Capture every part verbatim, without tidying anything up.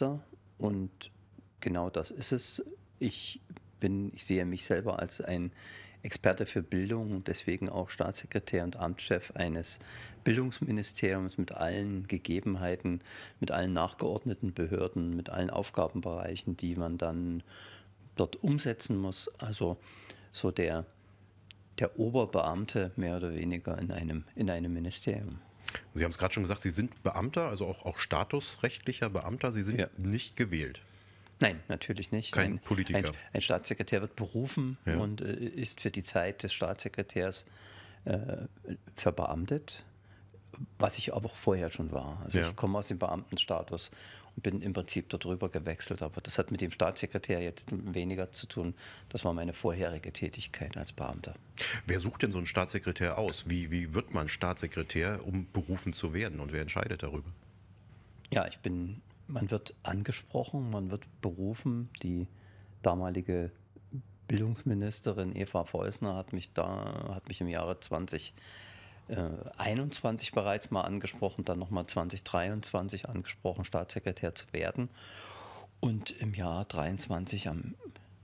Minister und genau das ist es. Ich bin, ich sehe mich selber als ein Experte für Bildung und deswegen auch Staatssekretär und Amtschef eines Bildungsministeriums mit allen Gegebenheiten, mit allen nachgeordneten Behörden, mit allen Aufgabenbereichen, die man dann dort umsetzen muss. Also so der, der Oberbeamte mehr oder weniger in einem, in einem Ministerium. Sie haben es gerade schon gesagt, Sie sind Beamter, also auch, auch statusrechtlicher Beamter. Sie sind Ja. nicht gewählt. Nein, natürlich nicht. Kein Ein, ein, Politiker. ein Staatssekretär wird berufen Ja. und äh, ist für die Zeit des Staatssekretärs äh, verbeamtet, was ich aber auch vorher schon war. Also Ja. ich komme aus dem Beamtenstatus und bin im Prinzip darüber gewechselt, aber das hat mit dem Staatssekretär jetzt weniger zu tun. Das war meine vorherige Tätigkeit als Beamter. Wer sucht denn so einen Staatssekretär aus? Wie, wie wird man Staatssekretär, um berufen zu werden? Und wer entscheidet darüber? Ja, ich bin, man wird angesprochen, man wird berufen. Die damalige Bildungsministerin Eva Feusner hat mich da, hat mich im Jahre zwanzig einundzwanzig bereits mal angesprochen, dann nochmal zwanzig dreiundzwanzig angesprochen, Staatssekretär zu werden. Und im Jahr dreiundzwanzig, am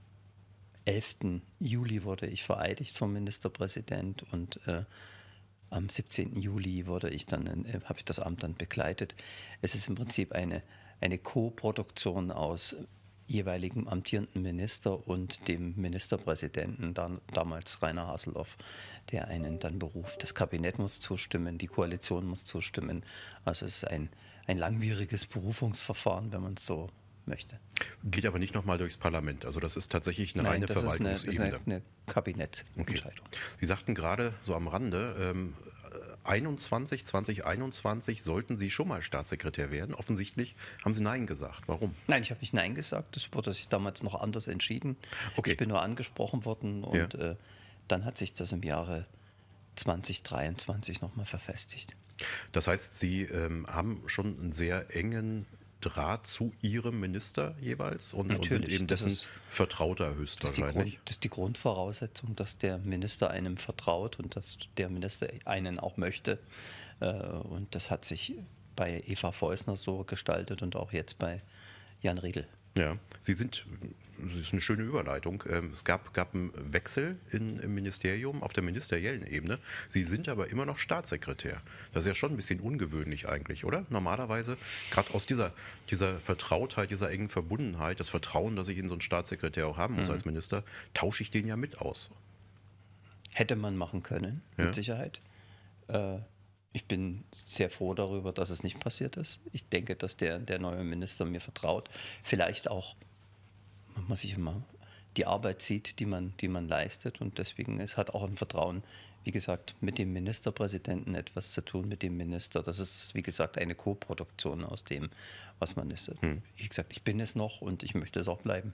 elften Juli, wurde ich vereidigt vom Ministerpräsident und äh, am siebzehnten Juli wurde ich dann, äh, habe ich das Amt dann begleitet. Es ist im Prinzip eine, eine Co-Produktion aus jeweiligen amtierenden Minister und dem Ministerpräsidenten, dann, damals Rainer Haseloff, der einen dann beruft. Das Kabinett muss zustimmen, die Koalition muss zustimmen. Also es ist ein, ein langwieriges Berufungsverfahren, wenn man es so möchte. Geht aber nicht nochmal durchs Parlament. Also das ist tatsächlich eine Nein, reine das Verwaltungsebene. ist eine, das ist eine, eine Kabinettentscheidung. Okay. Sie sagten gerade so am Rande, ähm, einundzwanzig, zwanzig einundzwanzig sollten Sie schon mal Staatssekretär werden. Offensichtlich haben Sie Nein gesagt. Warum? Nein, ich habe nicht Nein gesagt. Das wurde sich damals noch anders entschieden. Okay. Ich bin nur angesprochen worden und ja. äh, dann hat sich das im Jahre zwanzig dreiundzwanzig nochmal verfestigt. Das heißt, Sie ähm, haben schon einen sehr engen Draht zu Ihrem Minister jeweils und, und sind eben dessen ist, Vertrauter höchstwahrscheinlich. Das ist, Grund, das ist die Grundvoraussetzung, dass der Minister einem vertraut und dass der Minister einen auch möchte. Und das hat sich bei Eva Feusner so gestaltet und auch jetzt bei Jan Riedl. Ja, Sie sind, das ist eine schöne Überleitung, es gab, gab einen Wechsel in, im Ministerium auf der ministeriellen Ebene. Sie sind aber immer noch Staatssekretär. Das ist ja schon ein bisschen ungewöhnlich eigentlich, oder? Normalerweise, gerade aus dieser, dieser Vertrautheit, dieser engen Verbundenheit, das Vertrauen, das ich in so einen Staatssekretär auch haben muss mhm. als Minister, tausche ich den ja mit aus. Hätte man machen können, ja. mit Sicherheit. Äh, Ich bin sehr froh darüber, dass es nicht passiert ist. Ich denke, dass der, der neue Minister mir vertraut. Vielleicht auch, man muss sich immer die Arbeit sieht, die man, die man leistet. Und deswegen, es hat auch ein Vertrauen, wie gesagt, mit dem Ministerpräsidenten etwas zu tun, mit dem Minister. Das ist, wie gesagt, eine Co-Produktion aus dem, was man ist. Hm. Wie gesagt, ich bin es noch und ich möchte es auch bleiben.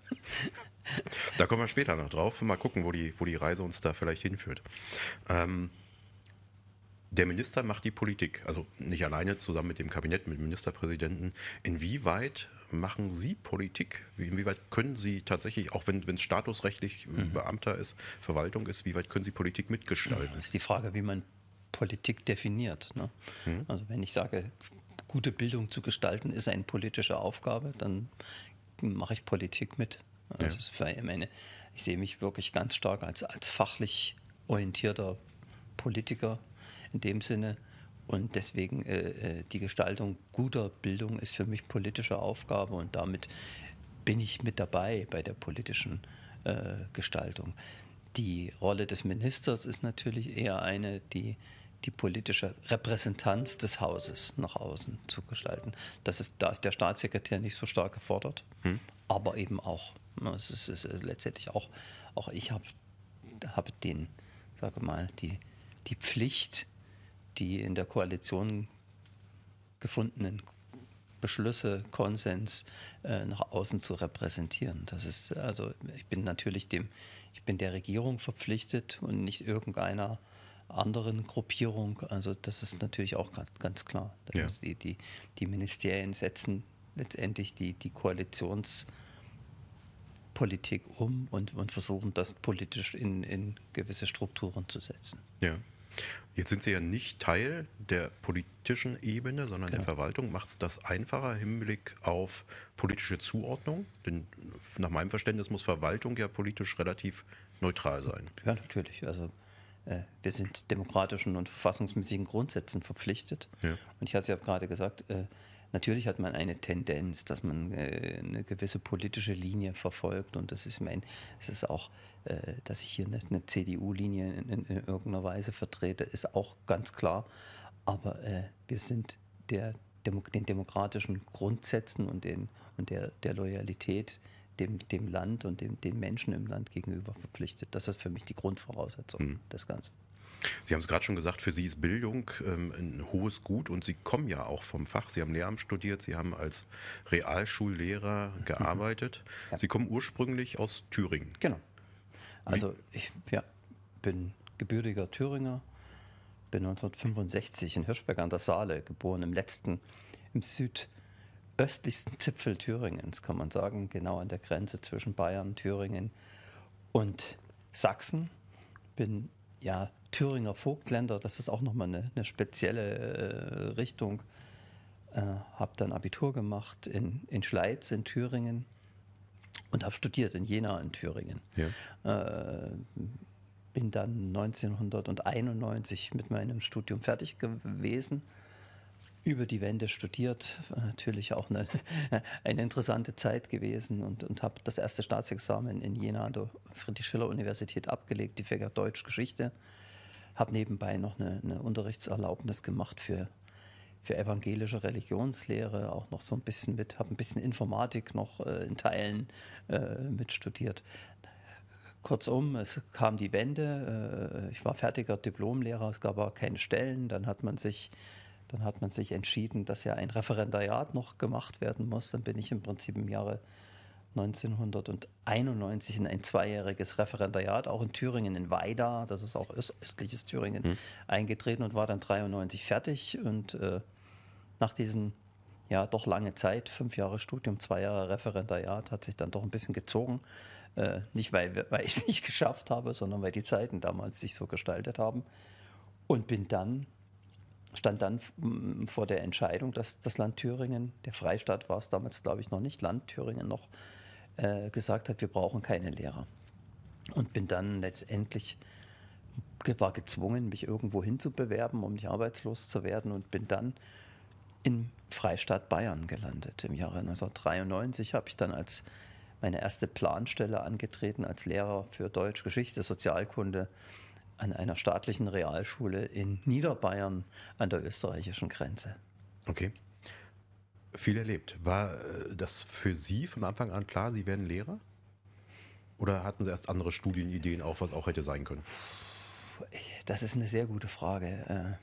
Da kommen wir später noch drauf. Mal gucken, wo die, wo die Reise uns da vielleicht hinführt. Ähm, Der Minister macht die Politik, also nicht alleine zusammen mit dem Kabinett, mit dem Ministerpräsidenten. Inwieweit machen Sie Politik? Inwieweit können Sie tatsächlich, auch wenn es statusrechtlich mhm. Beamter ist, Verwaltung ist, wie weit können Sie Politik mitgestalten? Das ist die Frage, wie man Politik definiert. Ne? Mhm. Also wenn ich sage, gute Bildung zu gestalten ist eine politische Aufgabe, dann mache ich Politik mit. Also ja. das ist meine, ich sehe mich wirklich ganz stark als, als fachlich orientierter Politiker. In dem Sinne und deswegen äh, die Gestaltung guter Bildung ist für mich politische Aufgabe und damit bin ich mit dabei bei der politischen äh, Gestaltung. Die Rolle des Ministers ist natürlich eher eine, die die politische Repräsentanz des Hauses nach außen zu gestalten. Das ist, da ist der Staatssekretär nicht so stark gefordert, hm. aber eben auch. Es ist, es ist letztendlich auch, auch ich habe hab den, sage mal, die, die Pflicht, die in der Koalition gefundenen Beschlüsse, Konsens äh, nach außen zu repräsentieren. Das ist also, ich bin natürlich dem, ich bin der Regierung verpflichtet und nicht irgendeiner anderen Gruppierung. Also das ist natürlich auch ganz, ganz klar. Ja. Die, die, die Ministerien setzen letztendlich die, die Koalitionspolitik um und, und versuchen das politisch in, in gewisse Strukturen zu setzen. Ja. Jetzt sind Sie ja nicht Teil der politischen Ebene, sondern Genau. der Verwaltung. Macht es das einfacher im Hinblick auf politische Zuordnung? Denn nach meinem Verständnis muss Verwaltung ja politisch relativ neutral sein. Ja, natürlich. Also äh, wir sind demokratischen und verfassungsmäßigen Grundsätzen verpflichtet. Ja. Und ich hatte ja gerade gesagt, äh, natürlich hat man eine Tendenz, dass man äh, eine gewisse politische Linie verfolgt. Und das ist mein, es ist auch, äh, dass ich hier eine, eine C D U-Linie in, in, in irgendeiner Weise vertrete, ist auch ganz klar. Aber äh, wir sind der, Demo den demokratischen Grundsätzen und, den, und der, der Loyalität dem, dem Land und dem, den Menschen im Land gegenüber verpflichtet. Das ist für mich die Grundvoraussetzung Mhm. des Ganzen. Sie haben es gerade schon gesagt, für Sie ist Bildung ähm, ein hohes Gut und Sie kommen ja auch vom Fach. Sie haben Lehramt studiert, Sie haben als Realschullehrer gearbeitet. Ja. Sie kommen ursprünglich aus Thüringen. Genau. Also ich ja, bin gebürtiger Thüringer, bin neunzehnhundertfünfundsechzig in Hirschberg an der Saale geboren, im letzten, im südöstlichsten Zipfel Thüringens, kann man sagen, genau an der Grenze zwischen Bayern, Thüringen und Sachsen. Bin ja Thüringer Vogtländer, das ist auch nochmal eine, eine spezielle äh, Richtung. Äh, habe dann Abitur gemacht in, in Schleiz in Thüringen und habe studiert in Jena in Thüringen. Ja. Äh, bin dann neunzehnhunderteinundneunzig mit meinem Studium fertig gewesen, über die Wende studiert, natürlich auch eine, eine interessante Zeit gewesen und, und habe das erste Staatsexamen in Jena an der Friedrich-Schiller-Universität abgelegt, die Fächer Deutsch, Geschichte, habe nebenbei noch eine, eine Unterrichtserlaubnis gemacht für, für evangelische Religionslehre, auch noch so ein bisschen mit, habe ein bisschen Informatik noch äh, in Teilen äh, mitstudiert. Kurzum, es kam die Wende, äh, ich war fertiger Diplomlehrer, es gab aber keine Stellen, dann hat man sich Dann hat man sich entschieden, dass ja ein Referendariat noch gemacht werden muss. Dann bin ich im Prinzip im Jahre neunzehnhunderteinundneunzig in ein zweijähriges Referendariat, auch in Thüringen, in Weida, das ist auch östliches Thüringen, hm. eingetreten und war dann dreiundneunzig fertig. Und äh, nach diesen, ja, doch lange Zeit, fünf Jahre Studium, zwei Jahre Referendariat, hat sich dann doch ein bisschen gezogen. Äh, nicht, weil, weil ich es nicht geschafft habe, sondern weil die Zeiten damals sich so gestaltet haben. Und bin dann stand dann vor der Entscheidung, dass das Land Thüringen, der Freistaat war es damals, glaube ich, noch nicht, Land Thüringen noch, äh, gesagt hat, wir brauchen keine Lehrer. Und bin dann letztendlich, war gezwungen, mich irgendwo hinzubewerben, um nicht arbeitslos zu werden und bin dann im Freistaat Bayern gelandet. Im Jahre neunzehnhundertdreiundneunzig habe ich dann als meine erste Planstelle angetreten, als Lehrer für Deutsch, Geschichte, Sozialkunde, an einer staatlichen Realschule in Niederbayern an der österreichischen Grenze. Okay. Viel erlebt. War das für Sie von Anfang an klar, Sie werden Lehrer? Oder hatten Sie erst andere Studienideen auch, was auch hätte sein können? Das ist eine sehr gute Frage.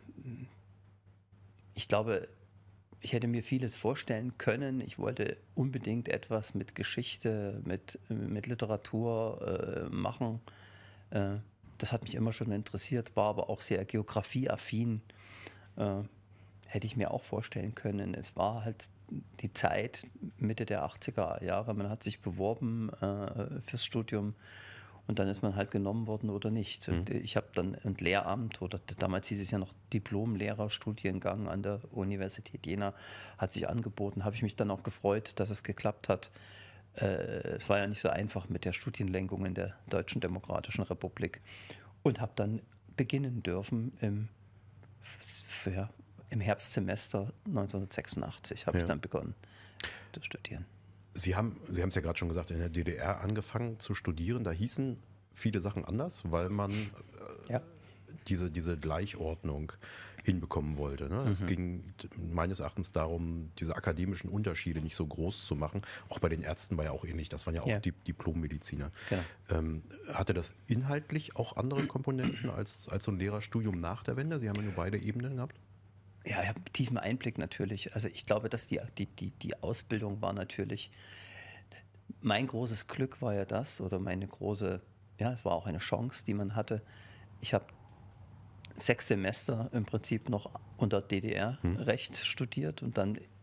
Ich glaube, ich hätte mir vieles vorstellen können. Ich wollte unbedingt etwas mit Geschichte, mit, mit Literatur machen. Das hat mich immer schon interessiert, war aber auch sehr geografieaffin. Äh, hätte ich mir auch vorstellen können. Es war halt die Zeit, Mitte der achtziger Jahre, man hat sich beworben äh, fürs Studium und dann ist man halt genommen worden oder nicht. Mhm. Und ich habe dann ein Lehramt, oder damals hieß es ja noch Diplom-Lehrerstudiengang an der Universität Jena, hat sich angeboten, habe ich mich dann auch gefreut, dass es geklappt hat. Es war ja nicht so einfach mit der Studienlenkung in der Deutschen Demokratischen Republik und habe dann beginnen dürfen im, für, im Herbstsemester neunzehnhundertsechsundachtzig habe ja. ich dann begonnen zu studieren. Sie haben Sie haben es ja gerade schon gesagt, in der D D R angefangen zu studieren, da hießen viele Sachen anders, weil man äh, ja. diese, diese Gleichordnung hinbekommen wollte. Ne? Mhm. Es ging meines Erachtens darum, diese akademischen Unterschiede nicht so groß zu machen. Auch bei den Ärzten war ja auch ähnlich. Das waren ja auch ja. die Diplommediziner. Genau. Ähm, hatte das inhaltlich auch andere Komponenten als, als so ein Lehrerstudium nach der Wende? Sie haben ja nur beide Ebenen gehabt. Ja, ich habe tiefen Einblick natürlich. Also ich glaube, dass die, die, die, die Ausbildung war natürlich, mein großes Glück war ja das, oder meine große, ja, es war auch eine Chance, die man hatte. Ich habe sechs Semester im Prinzip noch unter D D R-Recht hm. studiert und dann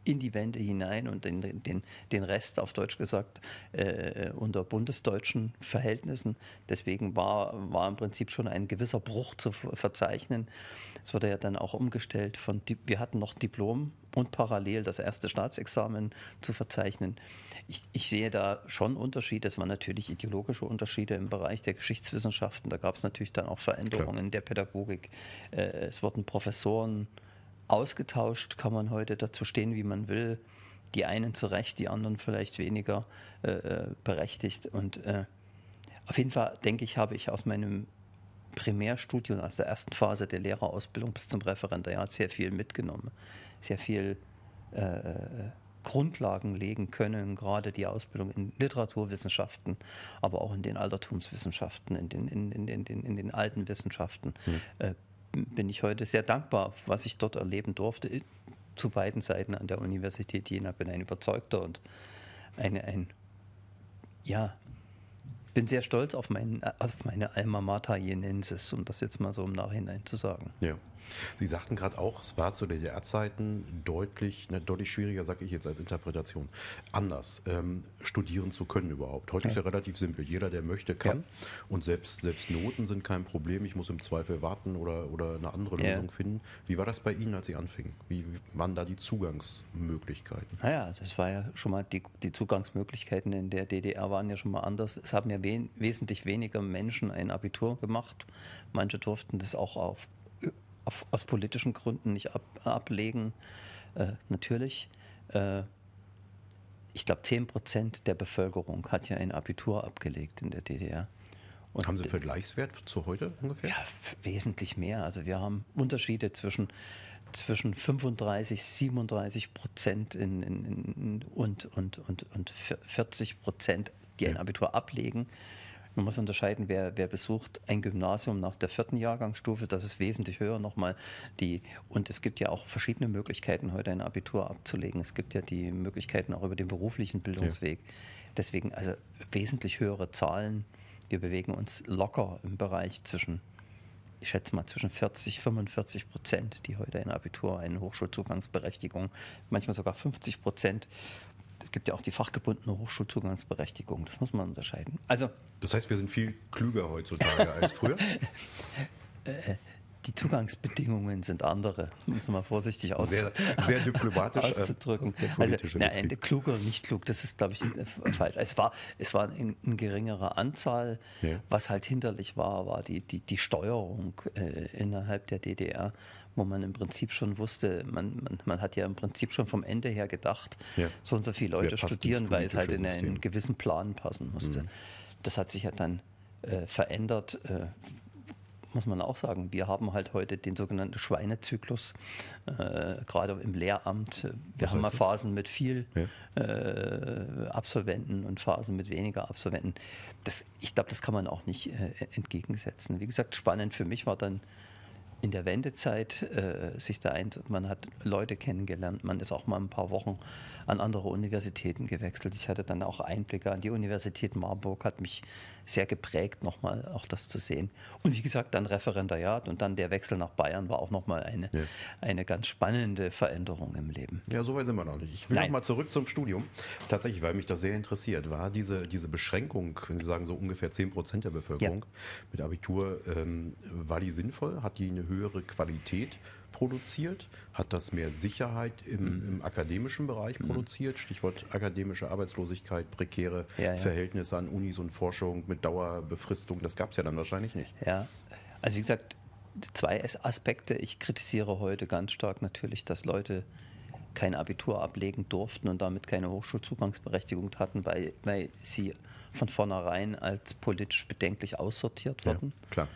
in die Wende hinein und den, den, den Rest, auf Deutsch gesagt, äh, unter bundesdeutschen Verhältnissen. Deswegen war, war im Prinzip schon ein gewisser Bruch zu verzeichnen. Es wurde ja dann auch umgestellt von, wir hatten noch Diplom und parallel das erste Staatsexamen zu verzeichnen. Ich, ich sehe da schon Unterschiede. Es waren natürlich ideologische Unterschiede im Bereich der Geschichtswissenschaften. Da gab es natürlich dann auch Veränderungen Klar. in der Pädagogik. Äh, es wurden Professoren ausgetauscht, kann man heute dazu stehen, wie man will. Die einen zu Recht, die anderen vielleicht weniger äh, berechtigt. Und äh, auf jeden Fall, denke ich, habe ich aus meinem Primärstudium, aus der ersten Phase der Lehrerausbildung bis zum Referendariat sehr viel mitgenommen. Sehr viel äh, Grundlagen legen können, gerade die Ausbildung in Literaturwissenschaften, aber auch in den Altertumswissenschaften, in den, in, in, in, in, in den alten Wissenschaften. Hm. Äh, bin ich heute sehr dankbar, was ich dort erleben durfte, zu beiden Seiten an der Universität Jena. Bin ein überzeugter und eine, ein, ja, bin sehr stolz auf, mein, auf meine Alma Mater Jenensis, um das jetzt mal so im Nachhinein zu sagen. Ja. Sie sagten gerade auch, es war zu D D R-Zeiten deutlich, ne, deutlich schwieriger, sage ich jetzt als Interpretation, anders ähm, studieren zu können überhaupt. Heute ja. ist ja relativ simpel. Jeder, der möchte, kann. Ja. Und selbst, selbst Noten sind kein Problem. Ich muss im Zweifel warten oder, oder eine andere ja. Lösung finden. Wie war das bei Ihnen, als Sie anfingen? Wie waren da die Zugangsmöglichkeiten? Naja, das war ja schon mal, die, die Zugangsmöglichkeiten in der D D R waren ja schon mal anders. Es haben ja wen, wesentlich weniger Menschen ein Abitur gemacht. Manche durften das auch auf Auf, aus politischen Gründen nicht ab, ablegen, äh, natürlich. Äh, ich glaube, zehn Prozent der Bevölkerung hat ja ein Abitur abgelegt in der D D R. Und haben Sie einen Vergleichswert zu heute ungefähr? Ja, wesentlich mehr. Also wir haben Unterschiede zwischen, zwischen fünfunddreißig, siebenunddreißig Prozent in, in, in, und, und, und, und vierzig Prozent, die ja. ein Abitur ablegen. Man muss unterscheiden, wer, wer besucht ein Gymnasium nach der vierten Jahrgangsstufe, das ist wesentlich höher nochmal. Die, und es gibt ja auch verschiedene Möglichkeiten, heute ein Abitur abzulegen. Es gibt ja die Möglichkeiten auch über den beruflichen Bildungsweg. Ja. Deswegen also wesentlich höhere Zahlen. Wir bewegen uns locker im Bereich zwischen, ich schätze mal, zwischen vierzig, fünfundvierzig Prozent, die heute ein Abitur, eine Hochschulzugangsberechtigung, manchmal sogar fünfzig Prozent. Es gibt ja auch die fachgebundene Hochschulzugangsberechtigung, das muss man unterscheiden. Also, das heißt, wir sind viel klüger heutzutage als früher? Die Zugangsbedingungen sind andere, um es mal vorsichtig aus, sehr, sehr diplomatisch auszudrücken. Also, nein, kluger, nicht klug, das ist, glaube ich, falsch. Es war, es war in, in geringerer Anzahl. Ja. Was halt hinderlich war, war die, die, die Steuerung äh, innerhalb der D D R, wo man im Prinzip schon wusste, man, man, man hat ja im Prinzip schon vom Ende her gedacht, ja. so und so viele Leute studieren, weil es halt in einen System. gewissen Plan passen musste. Mhm. Das hat sich ja dann äh, verändert, äh, muss man auch sagen. Wir haben halt heute den sogenannten Schweinezyklus, äh, gerade im Lehramt. Wir Was haben mal Phasen mit viel ja. äh, Absolventen und Phasen mit weniger Absolventen. Das, ich glaube, das kann man auch nicht äh, entgegensetzen. Wie gesagt, spannend für mich war dann in der Wendezeit äh, sich da ein, man hat Leute kennengelernt, man ist auch mal ein paar Wochen an andere Universitäten gewechselt. Ich hatte dann auch Einblicke an die Universität Marburg, hat mich sehr geprägt, nochmal auch das zu sehen. Und wie gesagt, dann Referendariat und dann der Wechsel nach Bayern war auch nochmal eine, ja. eine ganz spannende Veränderung im Leben. Ja, so weit sind wir noch nicht. Ich will nochmal zurück zum Studium. Tatsächlich, weil mich das sehr interessiert, war diese, diese Beschränkung, wenn Sie sagen, so ungefähr zehn Prozent der Bevölkerung ja. mit Abitur, ähm, war die sinnvoll? Hat die eine höhere Qualität produziert? Hat das mehr Sicherheit im, mhm. im akademischen Bereich mhm. produziert? Stichwort akademische Arbeitslosigkeit, prekäre ja, ja. Verhältnisse an Unis und Forschung mit Dauerbefristung. Das gab es ja dann wahrscheinlich nicht. Ja, also wie gesagt, zwei Aspekte. Ich kritisiere heute ganz stark natürlich, dass Leute kein Abitur ablegen durften und damit keine Hochschulzugangsberechtigung hatten, weil, weil sie von vornherein als politisch bedenklich aussortiert wurden. Ja, klar.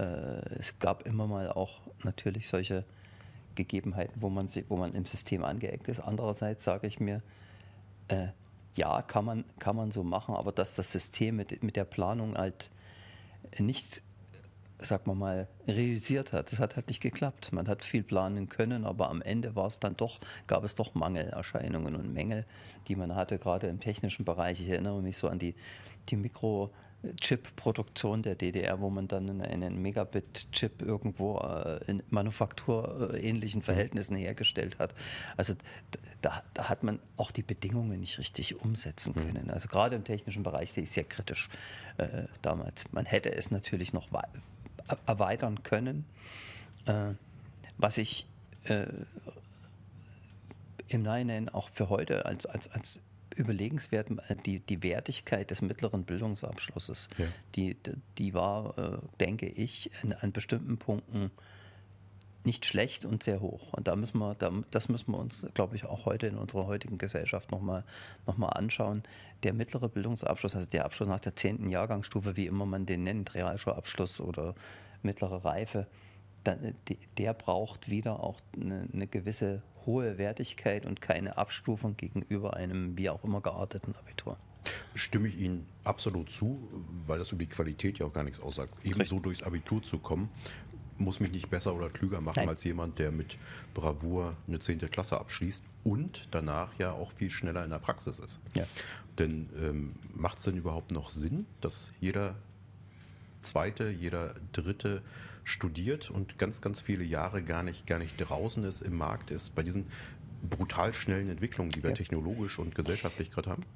Es gab immer mal auch natürlich solche Gegebenheiten, wo man, wo man im System angeeckt ist. Andererseits sage ich mir, äh, ja, kann man, kann man so machen, aber dass das System mit, mit der Planung halt nicht, sagen wir mal, realisiert hat. Das hat halt nicht geklappt. Man hat viel planen können, aber am Ende war es dann doch, gab es doch Mangelerscheinungen und Mängel, die man hatte, gerade im technischen Bereich. Ich erinnere mich so an die, die Mikro- Chip-Produktion der D D R, wo man dann einen Megabit-Chip irgendwo äh, in manufakturähnlichen Verhältnissen hergestellt hat. Also da, da hat man auch die Bedingungen nicht richtig umsetzen können. Also gerade im technischen Bereich sehe ich sehr kritisch äh, damals. Man hätte es natürlich noch erweitern können. Äh, was ich äh, im Nachhinein auch für heute als, als, als überlegenswert, die, die Wertigkeit des mittleren Bildungsabschlusses, ja. die, die war, äh, denke ich, an, an bestimmten Punkten nicht schlecht und sehr hoch. Und da müssen wir, da, das müssen wir uns, glaube ich, auch heute in unserer heutigen Gesellschaft nochmal noch mal anschauen. Der mittlere Bildungsabschluss, also der Abschluss nach der zehnten Jahrgangsstufe, wie immer man den nennt, Realschulabschluss oder mittlere Reife, da, der braucht wieder auch eine, eine gewisse hohe Wertigkeit und keine Abstufung gegenüber einem wie auch immer gearteten Abitur. Stimme ich Ihnen absolut zu, weil das über die Qualität ja auch gar nichts aussagt. Ebenso durchs Abitur zu kommen, muss mich nicht besser oder klüger machen Nein. als jemand, der mit Bravour eine zehnte Klasse abschließt und danach ja auch viel schneller in der Praxis ist. Ja. Denn ähm, macht es denn überhaupt noch Sinn, dass jeder Zweite, jeder Dritte studiert und ganz, ganz viele Jahre gar nicht, gar nicht draußen ist, im Markt ist, bei diesen brutal schnellen Entwicklungen, die wir ja. technologisch und gesellschaftlich gerade haben?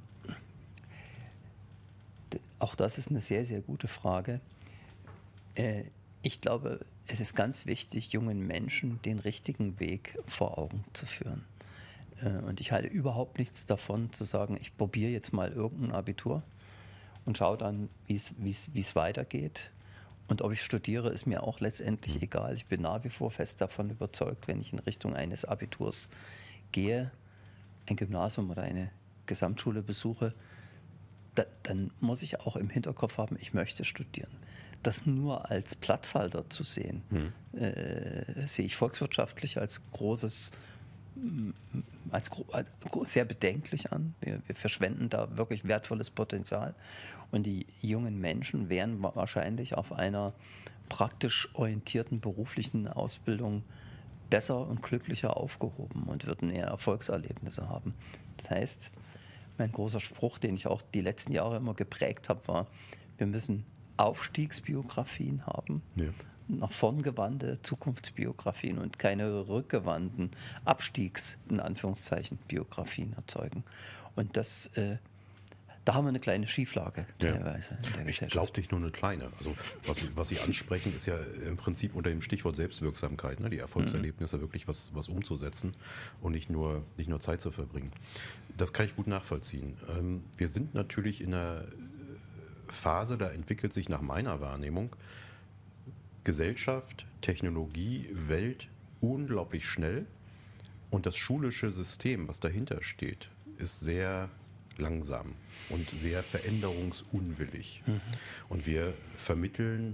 Auch das ist eine sehr, sehr gute Frage. Äh, ich glaube, es ist ganz wichtig, jungen Menschen den richtigen Weg vor Augen zu führen. Äh, und ich halte überhaupt nichts davon, zu sagen, ich probiere jetzt mal irgendein Abitur und schaue dann, wie es weitergeht. Und ob ich studiere, ist mir auch letztendlich mhm. egal. Ich bin nach wie vor fest davon überzeugt, wenn ich in Richtung eines Abiturs gehe, ein Gymnasium oder eine Gesamtschule besuche, da, dann muss ich auch im Hinterkopf haben, ich möchte studieren. Das nur als Platzhalter zu sehen, mhm. äh, sehe ich volkswirtschaftlich als großes, als, als sehr bedenklich an. Wir, wir verschwenden da wirklich wertvolles Potenzial. Und die jungen Menschen wären wahrscheinlich auf einer praktisch orientierten beruflichen Ausbildung besser und glücklicher aufgehoben und würden eher Erfolgserlebnisse haben. Das heißt, mein großer Spruch, den ich auch die letzten Jahre immer geprägt habe, war, wir müssen Aufstiegsbiografien haben, ja. nach vorn gewandte Zukunftsbiografien und keine rückgewandten Abstiegs-, in Anführungszeichen, Biografien erzeugen. Und das, äh, da haben wir eine kleine Schieflage teilweise. Ja. In der ich glaube nicht nur eine kleine. Also was Sie, was Sie ansprechen, ist ja im Prinzip unter dem Stichwort Selbstwirksamkeit, ne? Die Erfolgserlebnisse mhm. wirklich was, was umzusetzen und nicht nur, nicht nur Zeit zu verbringen. Das kann ich gut nachvollziehen. Ähm, wir sind natürlich in einer Phase, da entwickelt sich nach meiner Wahrnehmung Gesellschaft, Technologie, Welt unglaublich schnell und das schulische System, was dahinter steht, ist sehr langsam und sehr veränderungsunwillig. Mhm. Und wir vermitteln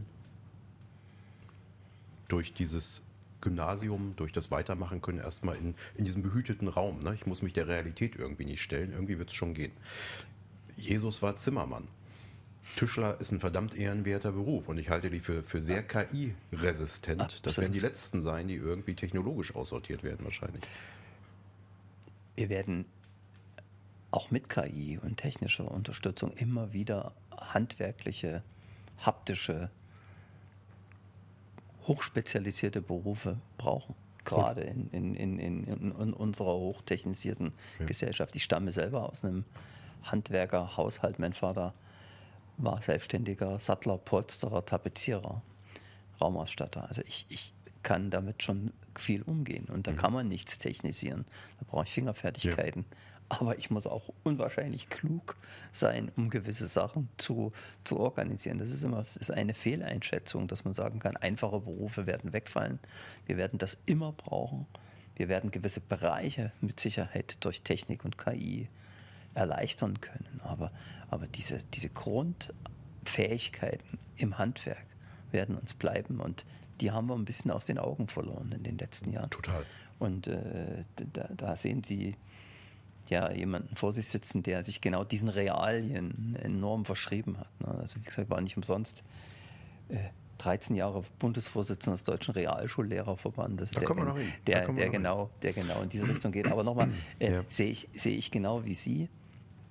durch dieses Gymnasium, durch das Weitermachen können erstmal in, in diesem behüteten Raum. Ne? Ich muss mich der Realität irgendwie nicht stellen, irgendwie wird es schon gehen. Jesus war Zimmermann. Tischler ist ein verdammt ehrenwerter Beruf und ich halte die für, für sehr K I-resistent. Absolut. Das werden die Letzten sein, die irgendwie technologisch aussortiert werden wahrscheinlich. Wir werden auch mit K I und technischer Unterstützung immer wieder handwerkliche, haptische, hochspezialisierte Berufe brauchen. Gerade in, in, in, in, in unserer hochtechnisierten ja. Gesellschaft. Ich stamme selber aus einem Handwerkerhaushalt. Mein Vater war selbstständiger Sattler, Polsterer, Tapezierer, Raumausstatter. Also ich, ich kann damit schon viel umgehen und da mhm. kann man nichts technisieren. Da brauche ich Fingerfertigkeiten. Ja. Aber ich muss auch unwahrscheinlich klug sein, um gewisse Sachen zu, zu organisieren. Das ist immer ist eine Fehleinschätzung, dass man sagen kann, einfache Berufe werden wegfallen. Wir werden das immer brauchen. Wir werden gewisse Bereiche mit Sicherheit durch Technik und K I erleichtern können. Aber, aber diese, diese Grundfähigkeiten im Handwerk werden uns bleiben und die haben wir ein bisschen aus den Augen verloren in den letzten Jahren. Total. Und äh, da, da sehen Sie ja jemanden vor sich sitzen, der sich genau diesen Realien enorm verschrieben hat. Ne? Also wie gesagt, war nicht umsonst äh, dreizehn Jahre Bundesvorsitzender des Deutschen Realschullehrerverbandes, da der, kommen wir noch hin. der, der, der, genau, der genau in diese Richtung geht. Aber nochmal, äh, ja. sehe ich, sehe ich genau wie Sie.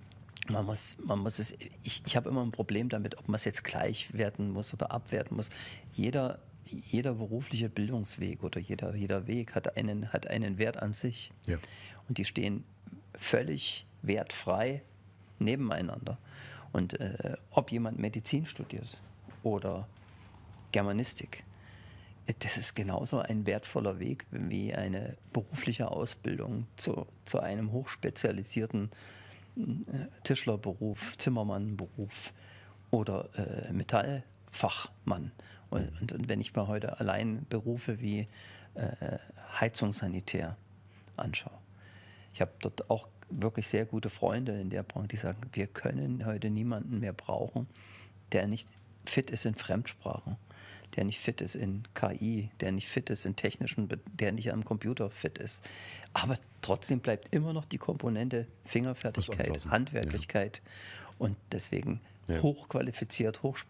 Man muss, man muss es, ich, ich habe immer ein Problem damit, ob man es jetzt gleich werten muss oder abwerten muss. Jeder, jeder berufliche Bildungsweg oder jeder, jeder Weg hat einen, hat einen Wert an sich. Ja. Und die stehen völlig wertfrei nebeneinander. Und äh, ob jemand Medizin studiert oder Germanistik, das ist genauso ein wertvoller Weg wie eine berufliche Ausbildung zu, zu einem hochspezialisierten äh, Tischlerberuf, Zimmermannberuf oder äh, Metallfachmann. Und, und, und wenn ich mir heute allein Berufe wie äh, Heizungssanitär anschaue, ich habe dort auch wirklich sehr gute Freunde in der Branche, die sagen, wir können heute niemanden mehr brauchen, der nicht fit ist in Fremdsprachen, der nicht fit ist in K I, der nicht fit ist in technischen, der nicht am Computer fit ist. Aber trotzdem bleibt immer noch die Komponente Fingerfertigkeit, Handwerklichkeit, ja. Und deswegen ja. hochqualifiziert, hochspezialisiert.